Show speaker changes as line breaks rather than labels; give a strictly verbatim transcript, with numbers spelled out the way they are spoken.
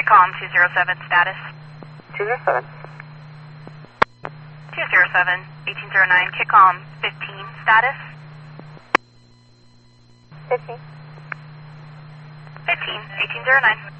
Kickcom two zero seven, status.
two zero seven.
two zero seven, eighteen zero nine, Kickcom fifteen, status.
fifteen.
fifteen, eighteen zero nine.